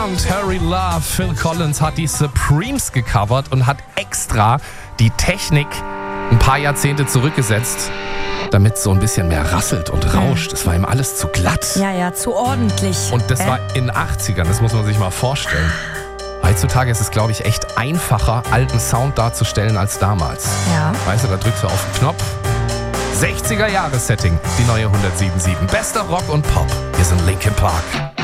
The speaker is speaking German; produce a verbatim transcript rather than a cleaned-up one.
und Hurry Love. Phil Collins hat die Supremes gecovert und hat extra die Technik ein paar Jahrzehnte zurückgesetzt, damit es so ein bisschen mehr rasselt und rauscht. Es war ihm alles zu glatt. Ja, ja, zu ordentlich. Und das Äh? war in den achtzigern, das muss man sich mal vorstellen. Heutzutage ist es, glaube ich, echt einfacher, alten Sound darzustellen als damals. Ja. Weißt du, da drückst du auf den Knopf. sechziger-Jahres-Setting, die neue hundertsieben Komma sieben. Bester Rock und Pop. Wir sind Linkin Park.